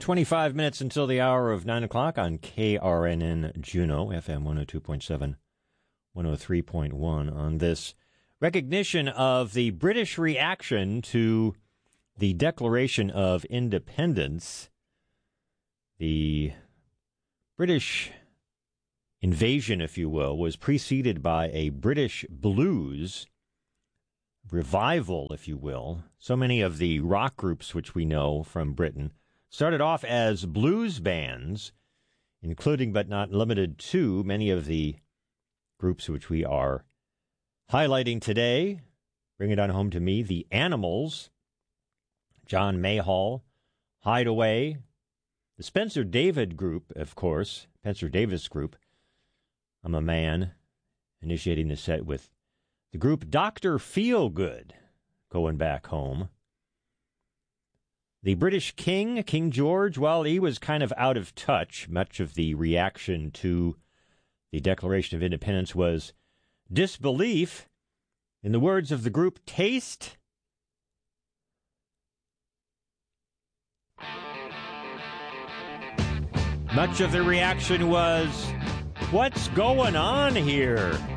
25 minutes until the hour of 9 o'clock on KRNN Juneau, FM 102.7, 103.1, on this recognition of the British reaction to the Declaration of Independence. The British invasion, if you will, was preceded by a British blues revival, if you will. So many of the rock groups which we know from Britain started off as blues bands, including but not limited to many of the groups which we are highlighting today. Bring it on home to me, the Animals, John Mayall, Hideaway, the Spencer David Group, of course, Spencer Davis Group. I'm a Man, initiating the set with the group Dr. Feelgood, going back home. The British King, King George, well, he was kind of out of touch. Much of the reaction to the Declaration of Independence was disbelief. In the words of the group Taste, much of the reaction was, what's going on here?